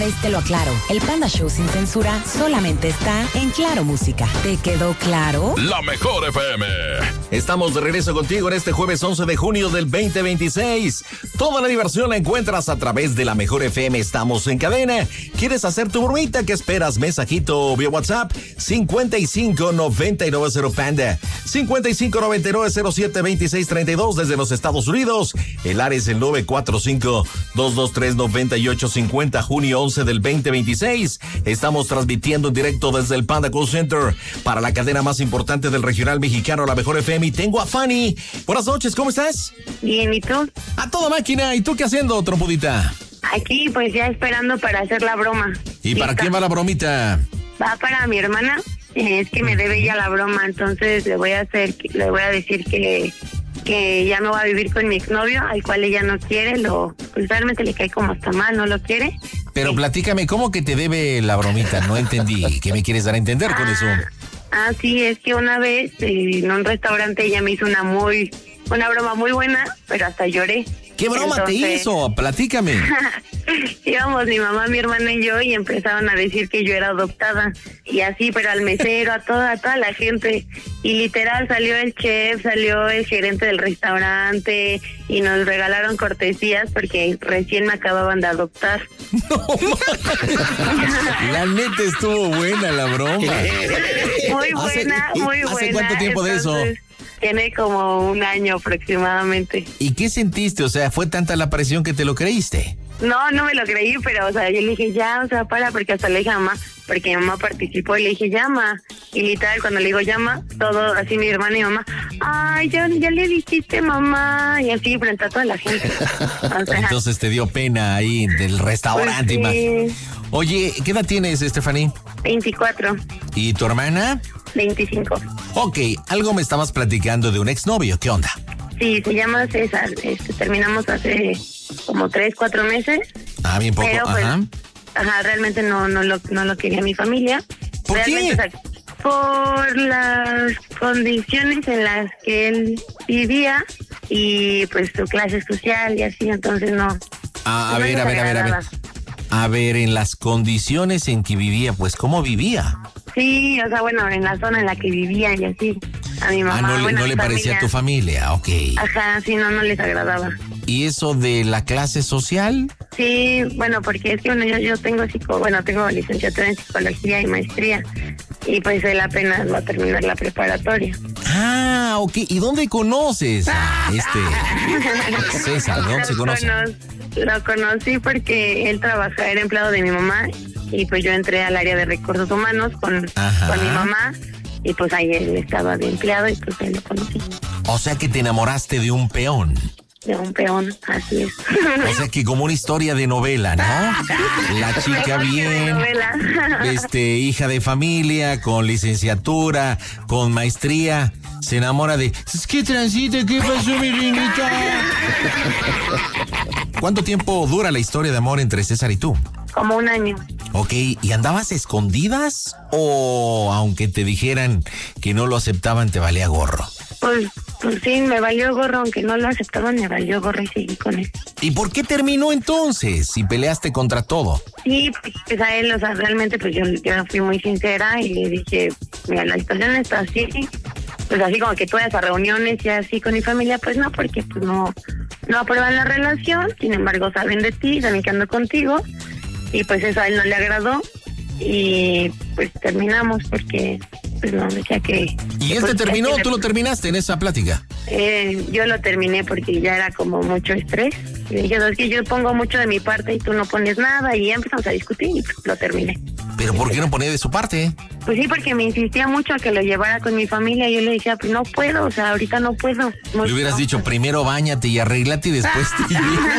vez te lo aclaro. El Panda Show sin censura solamente está en Claro Música. ¿Te quedó claro? La Mejor FM. Estamos de regreso contigo en este jueves 11 de junio del 2026. Toda la diversión la encuentras a través de La Mejor FM. Estamos en cadena. ¿Quieres hacer tu bromita? ¿Qué esperas? Mensajito vía WhatsApp 5599 Panda 5599072632 desde los Estados Unidos. El área es el 945-223-9850, junio 11 del 2026. Estamos transmitiendo en directo desde el Panda Call Center para la cadena más importante del regional mexicano, La Mejor FM. Y tengo a Fanny. Buenas noches, ¿cómo estás? Bien, ¿y tú? A toda máquina. ¿Y tú qué haciendo, trompudita? Aquí, pues ya esperando para hacer la broma. ¿Y para quién va la bromita? Va para mi hermana. Es que me debe ya la broma, entonces le voy a decir que ya me voy a vivir con mi exnovio, al cual ella no quiere, pues realmente le cae como hasta mal, no lo quiere. Pero platícame, ¿cómo que te debe la bromita? No entendí. ¿Qué me quieres dar a entender con eso? Sí, es que una vez en un restaurante ella me hizo una broma muy buena, pero hasta lloré. ¿Qué broma te hizo? Platícame. Íbamos mi mamá, mi hermana y yo, y empezaron a decir que yo era adoptada. Y así, pero al mesero, a toda la gente. Y literal salió el chef, salió el gerente del restaurante, y nos regalaron cortesías porque recién me acababan de adoptar. No, la neta estuvo buena la broma. Muy buena, muy buena. ¿Hace cuánto tiempo de eso? Tiene como un año aproximadamente. ¿Y qué sentiste? O sea, ¿fue tanta la presión que te lo creíste? No me lo creí, pero, o sea, yo le dije, ya, o sea, porque hasta le dije a mamá, porque mi mamá participó, y le dije, llama. Y literal, cuando le digo llama, todo así mi hermana y mamá, ay, ya le dijiste, mamá, y así frente a toda la gente. O sea, entonces te dio pena ahí del restaurante. Pues sí. Oye, ¿qué edad tienes, Stephanie? 24. ¿Y tu hermana? 25. Ok, algo me estabas platicando de un exnovio, ¿qué onda? Sí, se llama César, terminamos hace como 3-4 meses. Bien poco, pero, pues, realmente no lo quería mi familia. ¿Por realmente, qué? O sea, por las condiciones en las que él vivía y pues su clase social y así, entonces no. A ver. A ver, en las condiciones en que vivía, pues, ¿cómo vivía? Sí, o sea, bueno, en la zona en la que vivía y así. A mi mamá. No le parecía a tu familia, ok. Ajá, sí, no les agradaba. ¿Y eso de la clase social? Sí, bueno, porque es que yo tengo licenciatura en psicología y maestría. Y pues él apenas va a terminar la preparatoria. Ok. ¿Y dónde conoces a César? ¿Dónde se conoce? Lo conocí porque él era empleado de mi mamá, y pues yo entré al área de recursos humanos con mi mamá, y pues ahí él estaba de empleado y pues ahí lo conocí. O sea que te enamoraste de un peón. De un peón, así es. O sea que como una historia de novela, ¿no? La chica bien, hija de familia, con licenciatura, con maestría, se enamora de... ¿Qué transita? ¿Qué pasó, mi ringuita? ¿Cuánto tiempo dura la historia de amor entre César y tú? Como un año. Ok, ¿y andabas escondidas o aunque te dijeran que no lo aceptaban te valía gorro? Pues sí, me valió gorro, aunque no lo aceptaban, me valió gorro y seguí con él. ¿Y por qué terminó entonces si peleaste contra todo? Sí, pues a él, o sea, realmente pues yo fui muy sincera y le dije, mira, la situación está así, pues así como que tú vayas a reuniones y así con mi familia, pues no, porque pues no aprueban la relación, sin embargo saben de ti, saben que ando contigo, y pues eso a él no le agradó, y pues terminamos porque pues no, decía que... ¿Y él te terminó o tú lo terminaste en esa plática? Yo lo terminé porque ya era como mucho estrés. Y dije, es que yo pongo mucho de mi parte y tú no pones nada, y ya empezamos a discutir y lo terminé. ¿Pero por qué no ponía de su parte? Pues sí, porque me insistía mucho a que lo llevara con mi familia, y yo le decía, pues no puedo, o sea, ahorita no puedo. Le hubieras dicho, primero báñate y arréglate y después te...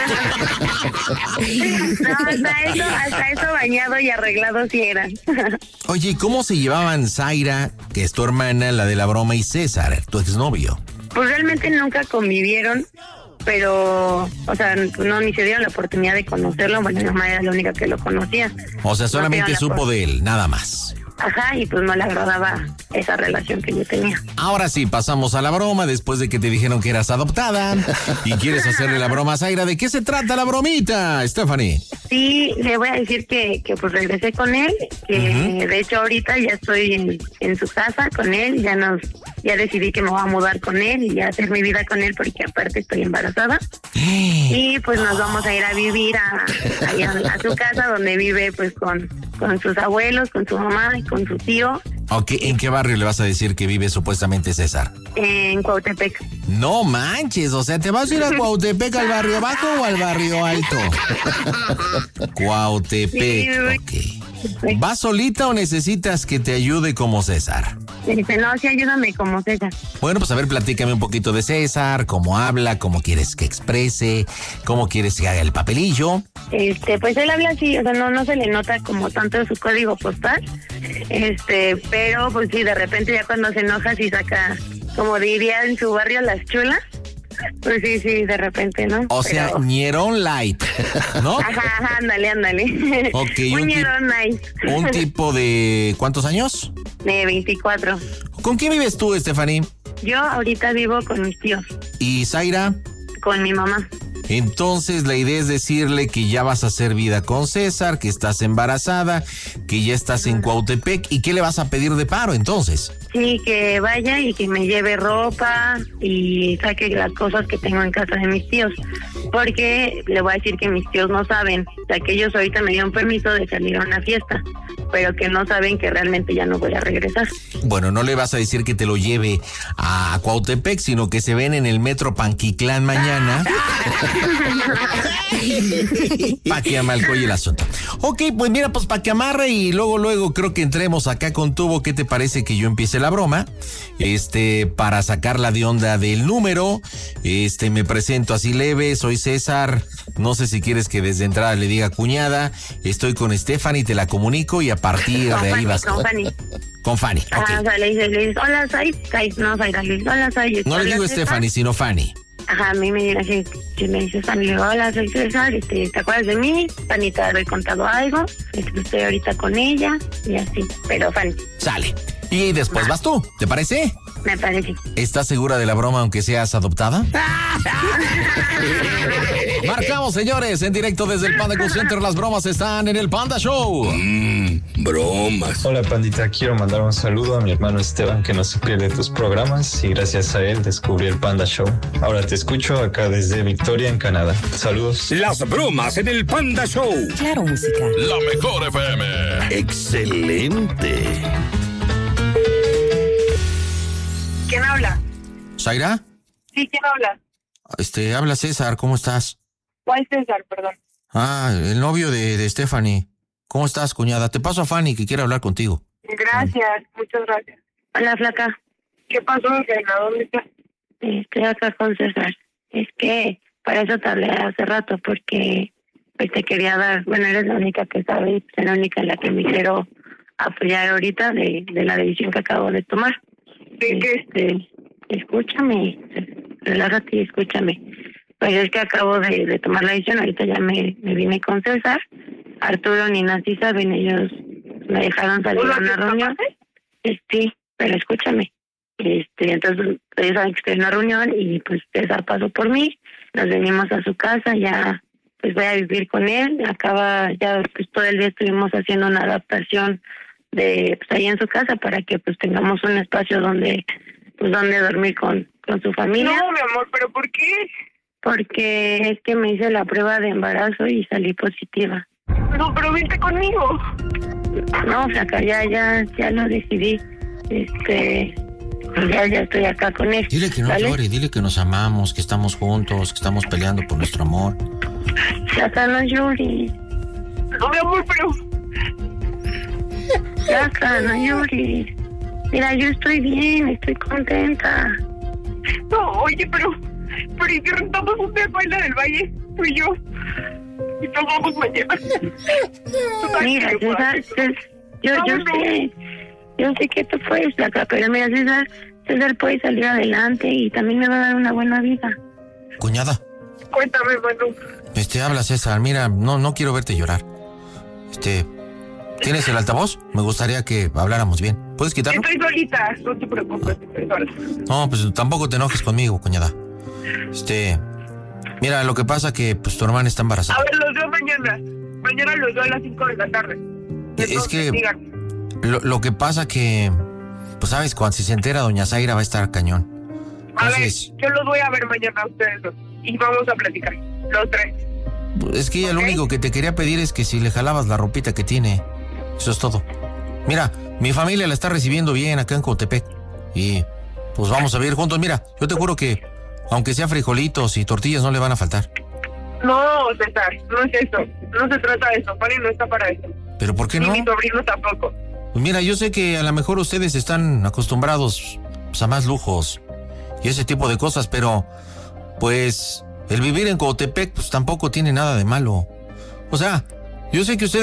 No, hasta eso bañado y arreglado sí era. Oye, ¿cómo se llevaban Zaira, que es tu hermana, la de la broma, y César, tu exnovio? Pues realmente nunca convivieron, pero, o sea, no, ni se dieron la oportunidad de conocerlo. Bueno, mi mamá era la única que lo conocía. O sea, solamente supo de él, nada más. Ajá, y pues no le agradaba esa relación que yo tenía. Ahora sí, pasamos a la broma después de que te dijeron que eras adoptada y quieres hacerle la broma a Zaira. ¿De qué se trata la bromita, Stephanie? Sí, le voy a decir que pues regresé con él, que de hecho ahorita ya estoy en su casa con él, ya decidí que me voy a mudar con él y ya hacer mi vida con él porque aparte estoy embarazada. Y pues nos vamos a ir a vivir a su casa donde vive pues con sus abuelos, con su mamá y con su tío. Ok, ¿en qué barrio le vas a decir que vive supuestamente César? En Cuautepec. No manches, o sea, ¿te vas a ir a Cuautepec al barrio bajo o al barrio alto? Cuautepec, sí, ok. ¿Vas solita o necesitas que te ayude como César? No, sí, ayúdame como César. Bueno, pues a ver, platícame un poquito de César, cómo habla, cómo quieres que exprese, cómo quieres que haga el papelillo. Pues él habla así, o sea, no se le nota como tanto su código postal, pero pues sí, de repente ya cuando se enoja sí saca, como diría en su barrio, las chulas. Pues sí, de repente, ¿no? O sea, ñerón light, ¿no? Ajá, ándale. Ok, un ñerón light. ¿Un tipo de cuántos años? De 24. ¿Con quién vives tú, Stephanie? Yo ahorita vivo con mis tíos. ¿Y Zaira? Con mi mamá. Entonces la idea es decirle que ya vas a hacer vida con César, que estás embarazada, que ya estás en Cuautepec. ¿Y qué le vas a pedir de paro entonces? Sí, que vaya y que me lleve ropa y saque las cosas que tengo en casa de mis tíos. Porque le voy a decir que mis tíos no saben, o sea, que ellos ahorita me dieron permiso de salir a una fiesta, pero que no saben que realmente ya no voy a regresar. Bueno, no le vas a decir que te lo lleve a Cuautepec, sino que se ven en el metro Panquitlán mañana. Pa' que amalcoye el asunto. Ok, pues mira, pues pa' que amarre y luego creo que entremos acá con tubo. ¿Qué te parece que yo empiece la broma? Para sacarla de onda del número. Me presento así leve, soy César. No sé si quieres que desde entrada le diga cuñada. Estoy con Stephanie, te la comunico y a partir de ahí vas. Con Fanny. Con Fanny, ok. O sea, le dices, hola, soy, no, Zaira, le dices, hola, soy. No le digo Stephanie, sino Fanny. Ajá, a mí me dice así, si me dices Fanny, hola, soy César, ¿te acuerdas de mí? Fanny, te había contado algo, estoy ahorita con ella, y así, pero Fanny. Sale. Y después vas tú, ¿te parece? Me parece. ¿Estás segura de la broma aunque seas adoptada? Marcamos, señores, en directo desde el Panda Cool Center. Las bromas están en el Panda Show. Bromas. Hola, pandita. Quiero mandar un saludo a mi hermano Esteban, que no se pierde tus programas y gracias a él descubrí el Panda Show. Ahora te escucho acá desde Victoria, en Canadá. Saludos. Las bromas en el Panda Show. Claro, música. La mejor FM. Excelente. ¿Quién habla? ¿Zaira? Sí, ¿quién habla? Habla César, ¿cómo estás? ¿Cuál César, perdón? El novio de Stephanie. ¿Cómo estás, cuñada? Te paso a Fanny, que quiere hablar contigo. Gracias, muchas gracias. Hola, flaca. ¿Qué pasó, Reina? ¿Dónde estás? Estoy acá con César. Es que para eso te hablé hace rato, porque pues te quería dar, bueno, eres la única que sabe, y es la única en la que me quiero apoyar ahorita de la decisión que acabo de tomar. ¿De qué? Escúchame, relájate y escúchame. Pues es que acabo de tomar la decisión, ahorita ya me vine con César. Arturo ni Nancy saben, ellos me dejaron salir a una reunión. Sí, pero escúchame. Entonces ellos saben que estoy en una reunión y pues César pasó por mí, nos venimos a su casa, ya pues voy a vivir con él. Ya pues todo el día estuvimos haciendo una adaptación de pues ahí en su casa para que pues tengamos un espacio donde dormir con su familia. No, mi amor, ¿pero por qué? Porque es que me hice la prueba de embarazo y salí positiva. No, pero vente conmigo. No, flaca, ya lo decidí. Ya estoy acá con él. Dile que no llore, dile que nos amamos, que estamos juntos, que estamos peleando por nuestro amor. Flaca, no llores. No, mi amor, pero... Flaca, no llores. Mira, yo estoy bien, estoy contenta. No, oye, pero ¿y si rentamos un día para Isla del Valle? Tú y yo. Y nos vamos mañana. Mira, César, yo sé que tú puedes, flaca, pero mira, César puede salir adelante y también me va a dar una buena vida. Cuñada. Cuéntame, Manu. Habla César, mira, no quiero verte llorar. ¿Tienes el altavoz? Me gustaría que habláramos bien. ¿Puedes quitarlo? Estoy solita, no te preocupes, estoy sola. No, pues tampoco te enojes conmigo, cuñada. Mira, lo que pasa que pues tu hermana está embarazada. A ver, los veo mañana. mañana los veo a las 5 de la tarde. Entonces, es que lo que pasa que, pues sabes, cuando se entera doña Zaira va a estar cañón. Entonces, a ver, yo los voy a ver mañana a ustedes dos y vamos a platicar, los tres. Es que ella lo único que te quería pedir es que si le jalabas la ropita que tiene. Eso es todo. Mira, mi familia la está recibiendo bien acá en Coatepec. Y pues vamos a vivir juntos. Mira, yo te juro que aunque sea frijolitos y tortillas no le van a faltar. No, César, no es eso. No se trata de eso. Fanny no está para eso. ¿Pero por qué no? Ni mi sobrino tampoco. Pues mira, yo sé que a lo mejor ustedes están acostumbrados pues, a más lujos y ese tipo de cosas, pero pues el vivir en Coatepec pues tampoco tiene nada de malo. O sea, yo sé que ustedes